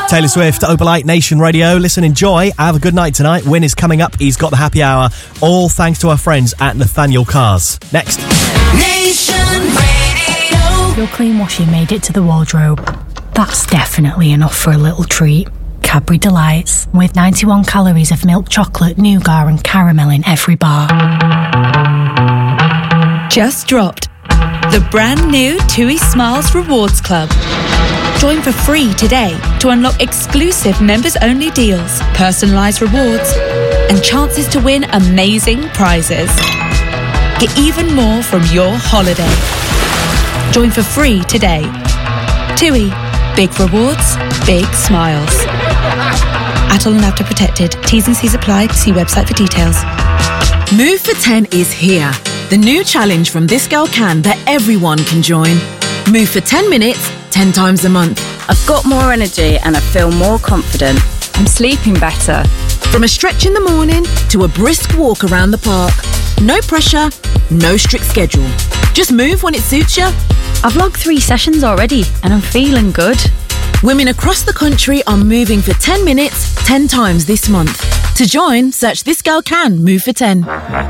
Taylor Swift, Opalite, Nation Radio. Listen, enjoy, have a good night tonight. Win is coming up. He's got the happy hour. All thanks to our friends at Nathaniel Cars. Next. Nation Radio. Your clean washing made it to the wardrobe. That's definitely enough for a little treat. Cadbury Delights, with 91 calories of milk chocolate, nougat and caramel in every bar. Just dropped the brand new TUI Smiles Rewards Club. Join for free today to unlock exclusive members-only deals, personalised rewards, and chances to win amazing prizes. Get even more from your holiday. Join for free today. TUI. Big rewards, big smiles. Atoll and Avda protected. T's and C's apply. See website for details. Move for 10 is here. The new challenge from This Girl Can that everyone can join. Move for 10 minutes, 10 times a month. I've got more energy and I feel more confident. I'm sleeping better. From a stretch in the morning to a brisk walk around the park. No pressure, no strict schedule. Just move when it suits you. I've logged 3 sessions already and I'm feeling good. Women across the country are moving for 10 minutes, 10 times this month. To join, search This Girl Can Move for 10.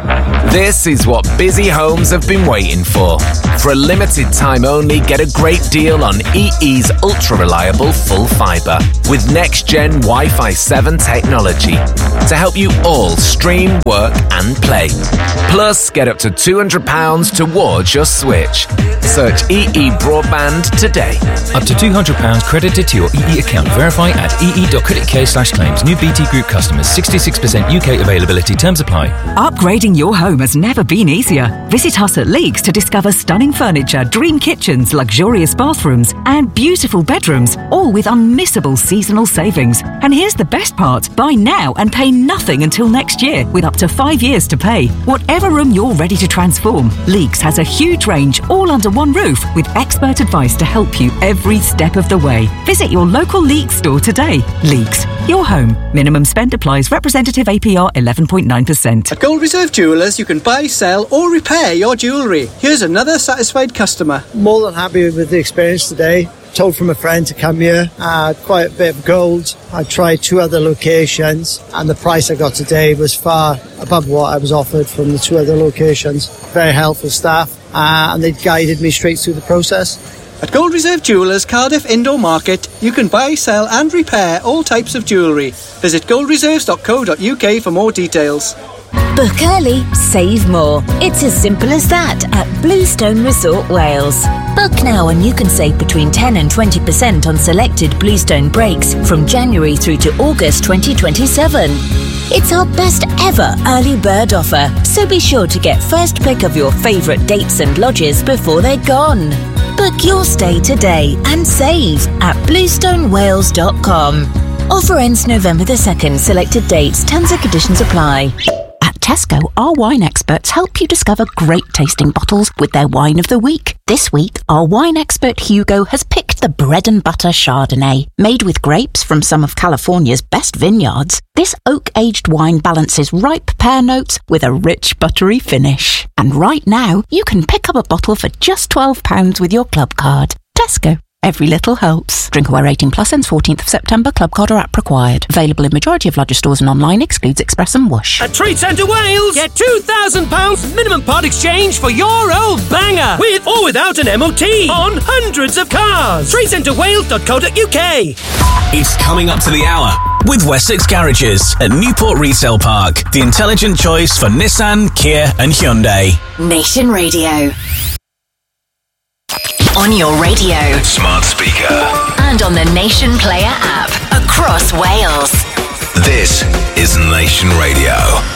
This is what busy homes have been waiting for. For a limited time only, get a great deal on EE's ultra-reliable full fibre with next-gen Wi-Fi 7 technology to help you all stream, work and play. Plus, get up to £200 towards your switch. Search EE Broadband today. Up to £200 credited to your EE account. Verify at ee.co.uk/claims. New BT Group customers. 66% UK availability. Terms apply. Upgrading your home has never been easier. Visit us at Leeks to discover stunning furniture, dream kitchens, luxurious bathrooms and beautiful bedrooms, all with unmissable seasonal savings. And here's the best part. Buy now and pay nothing until next year with up to 5 years to pay. Whatever room you're ready to transform, Leeks has a huge range all under one roof with expert advice to help you every step of the way. Visit your local Leeks store today. Leeks, your home. Minimum spend applies. Representative APR 11.9%. At Gold Reserve Jewellers, you can buy, sell or repair your jewellery. Here's another satisfied customer. More than happy with the experience today. Told from a friend to come here. Quite a bit of gold. I tried 2 other locations and the price I got today was far above what I was offered from the 2 other locations. Very helpful staff and they guided me straight through the process. At Gold Reserve Jewellers, Cardiff Indoor Market, you can buy, sell and repair all types of jewellery. Visit goldreserves.co.uk for more details. Book early, save more. It's as simple as that at Bluestone Resort Wales. Book now and you can save between 10 and 20% on selected Bluestone breaks from January through to August 2027. It's our best ever early bird offer, so be sure to get first pick of your favourite dates and lodges before they're gone. Book your stay today and save at bluestonewales.com. Offer ends November the 2nd. Selected dates. Terms and conditions apply. At Tesco, our wine experts help you discover great tasting bottles with their wine of the week. This week, our wine expert Hugo has picked the Bread and Butter Chardonnay. Made with grapes from some of California's best vineyards, this oak-aged wine balances ripe pear notes with a rich, buttery finish. And right now, you can pick up a bottle for just £12 with your club card. Tesco. Every little helps. Drinkaware 18 plus ends 14th of September. Club card or app required. Available in majority of larger stores and online. Excludes Express and Whoosh. At Trade Centre Wales, get £2,000 minimum part exchange for your old banger, with or without an MOT, on hundreds of cars. TradeCentreWales.co.uk. It's coming up to the hour with Wessex Garages at Newport Retail Park. The intelligent choice for Nissan, Kia and Hyundai. Nation Radio. On your radio, smart speaker, and on the Nation Player app across Wales. This is Nation Radio.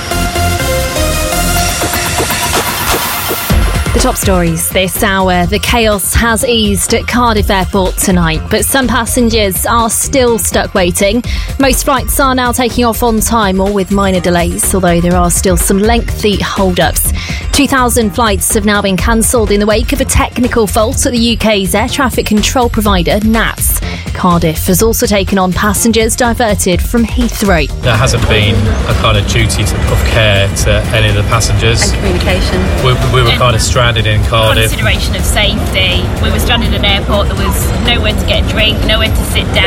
The top stories this hour. The chaos has eased at Cardiff Airport tonight, but some passengers are still stuck waiting. Most flights are now taking off on time or with minor delays, although there are still some lengthy hold-ups. 2,000 flights have now been cancelled in the wake of a technical fault at the UK's air traffic control provider, NATS. Cardiff has also taken on passengers diverted from Heathrow. There hasn't been a kind of duty of care to any of the passengers. And communication. We were kind of stranded in Cardiff. Consideration of safety. We were stranded in an airport. There was nowhere to get a drink, nowhere to sit down.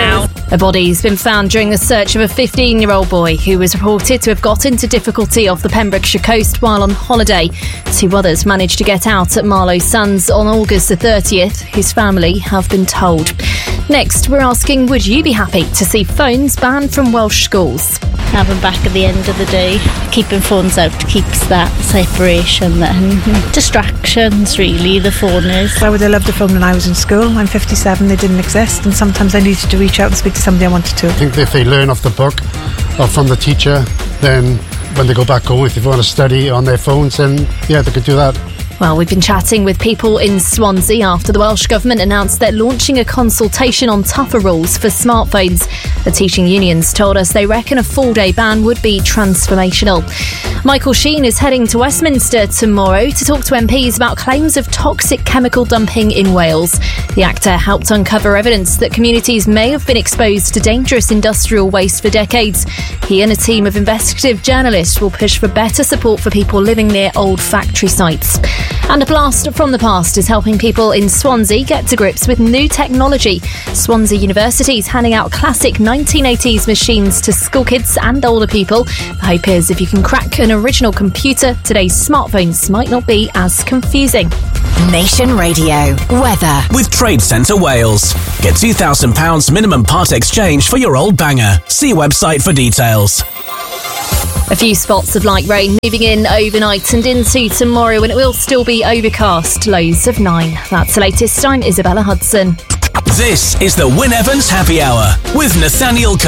A body's been found during the search of a 15-year-old boy who was reported to have got into difficulty off the Pembrokeshire coast while on holiday. 2 others managed to get out at Marlow Sands on August the 30th, his family have been told. Next, we're asking, would you be happy to see phones banned from Welsh schools? Have them back at the end of the day. Keeping phones out keeps that separation and distractions, really, the phone is. Why would I love the phone when I was in school? I'm 57, they didn't exist, and sometimes I needed to reach out and speak to somebody I wanted to. I think if they learn off the book or from the teacher, then when they go back home, if they want to study on their phones, then yeah, they could do that. Well, we've been chatting with people in Swansea after the Welsh Government announced they're launching a consultation on tougher rules for smartphones. The teaching unions told us they reckon a full-day ban would be transformational. Michael Sheen is heading to Westminster tomorrow to talk to MPs about claims of toxic chemical dumping in Wales. The actor helped uncover evidence that communities may have been exposed to dangerous industrial waste for decades. He and a team of investigative journalists will push for better support for people living near old factory sites. And a blast from the past is helping people in Swansea get to grips with new technology. Swansea University is handing out classic 1980s machines to school kids and older people. The hope is if you can crack an original computer, today's smartphones might not be as confusing. Nation Radio weather with Trade Centre Wales. Get £2,000 minimum part exchange for your old banger. See website for details. A few spots of light rain moving in overnight and into tomorrow, and it will still be overcast, lows of 9. That's the latest. I'm Isabella Hudson. This is the Wyn Evans Happy Hour with Nathaniel